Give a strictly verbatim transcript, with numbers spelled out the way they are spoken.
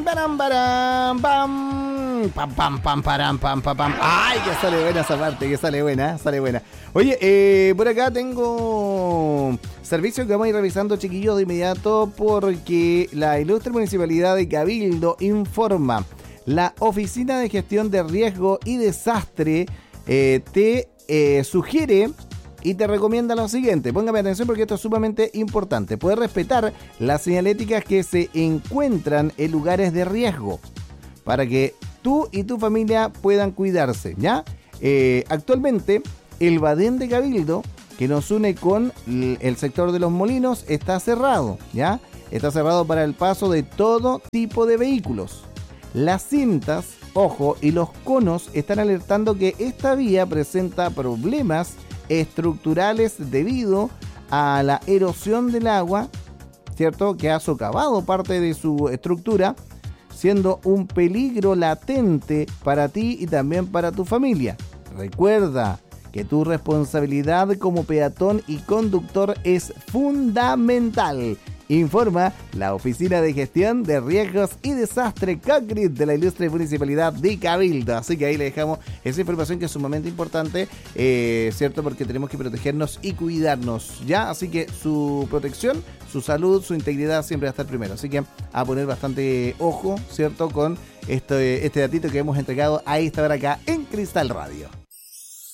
Param, param, pam, pam, pam, pam, param, pam, pam, pam. Ay, que sale buena esa parte, que sale buena, sale buena. Oye, eh, por acá tengo servicios que vamos a ir revisando, chiquillos, de inmediato, porque la ilustre Municipalidad de Cabildo informa: la Oficina de Gestión de Riesgo y Desastre eh, te eh, sugiere y te recomienda lo siguiente. Póngame atención porque esto es sumamente importante. Puedes respetar las señaléticas que se encuentran en lugares de riesgo para que tú y tu familia puedan cuidarse, ¿ya? Eh, actualmente, el Badén de Cabildo, que nos une con el sector de Los Molinos, está cerrado, ¿ya? Está cerrado para el paso de todo tipo de vehículos. Las cintas, ojo, y los conos están alertando que esta vía presenta problemas estructurales debido a la erosión del agua, ¿cierto?, que ha socavado parte de su estructura, siendo un peligro latente para ti y también para tu familia. Recuerda que tu responsabilidad como peatón y conductor es fundamental. Informa la Oficina de Gestión de Riesgos y Desastre COCRIT de la ilustre Municipalidad de Cabildo. Así que ahí le dejamos esa información que es sumamente importante, eh, ¿cierto? Porque tenemos que protegernos y cuidarnos, ¿ya? Así que su protección, su salud, su integridad siempre va a estar primero. Así que a poner bastante ojo, ¿cierto? Con este, este datito que hemos entregado a esta hora acá en Cristal Radio.